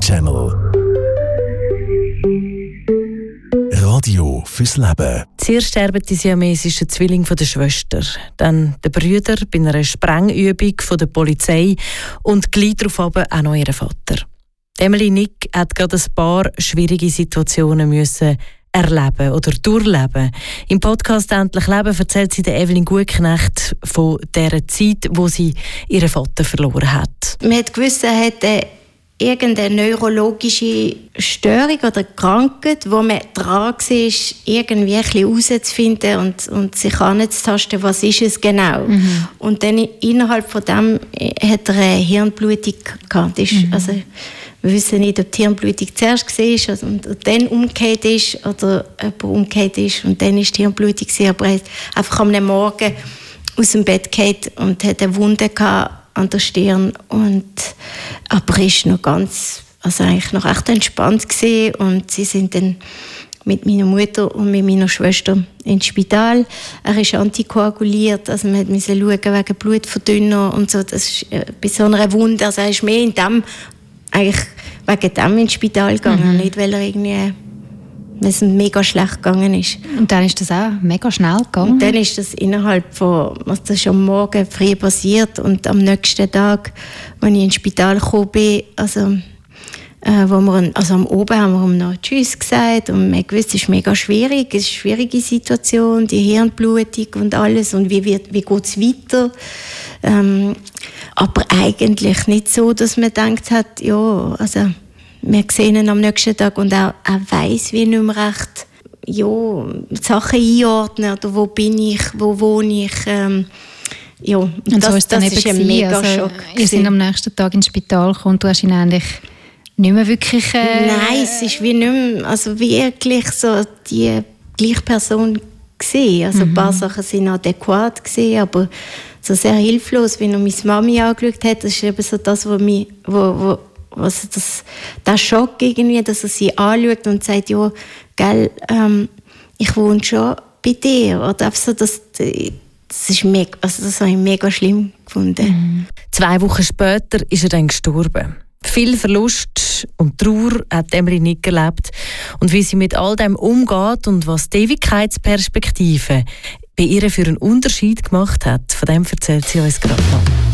Channel. Radio fürs Leben. Zuerst sterben die siamesischen Zwillinge von der Schwester, dann der Brüder bei einer Sprengübung von der Polizei und gleich darauf auch noch ihr Vater. Emily Nick hat gerade ein paar schwierige Situationen müssen erleben oder durchleben. Im Podcast «Endlich Leben» erzählt sie der Evelyn Gutknecht von dieser Zeit, wo sie ihren Vater verloren hat. Man hat gewusst, er hatte irgendeine neurologische Störung oder Krankheit, wo man dran war, irgendwie ein bisschen herauszufinden und sich anzutasten, was ist es genau. Mhm. Und dann innerhalb von dem hat er eine Hirnblutung gehabt. Also, wir wissen nicht, ob die Hirnblutung zuerst war und dann umgekehrt ist oder jemand umgekehrt ist und dann ist die Hirnblutung gewesen. Aber er ist einfach am Morgen aus dem Bett gefallen und hat eine Wunde gehabt an der Stirn. Aber er ist noch eigentlich noch echt entspannt gewesen. Und sie sind dann mit meiner Mutter und mit meiner Schwester ins Spital. Er ist antikoaguliert, also man musste schauen wegen Blutverdünner und so. Das ist bei so einer Wunde, also er ist mehr eigentlich wegen dem ins Spital gegangen, nicht weil er irgendwie, weil es mega schlecht gegangen ist. Und dann ist das auch mega schnell gegangen? Und dann ist das innerhalb von, was das ist am Morgen früh passiert und am nächsten Tag, als ich ins Spital gekommen bin, am Oben haben wir ihm noch Tschüss gesagt und wir gewusst, es ist mega schwierig, es ist eine schwierige Situation, die Hirnblutung und alles und wie geht es weiter. Aber eigentlich nicht so, dass man gedacht hat, ja, also wir sehen ihn am nächsten Tag und er weiss wie nicht mehr recht, ja, Sachen einordnen oder wo bin ich, wo wohne ich. Ja, und so ist dann ist ein mega Schock. Ihr seid am nächsten Tag ins Spital gekommen und du hast ihn eigentlich nicht mehr wirklich... Nein, es ist wie nicht mehr, also wirklich so die gleiche Person gesehen. Also ein paar Sachen sind adäquat gesehen, aber so sehr hilflos, wie er meine Mami angeschaut hat. Das ist eben so das, der Schock irgendwie, dass er sie anschaut und sagt, ja, gell, ich wohne schon bei dir. Oder einfach so, das ist mega, also das habe ich mega schlimm gefunden. 2 Wochen später ist er dann gestorben. Viel Verlust und Trauer hat Emily Nick erlebt. Und wie sie mit all dem umgeht und was die Ewigkeitsperspektive bei ihr für einen Unterschied gemacht hat, von dem erzählt sie uns gerade noch.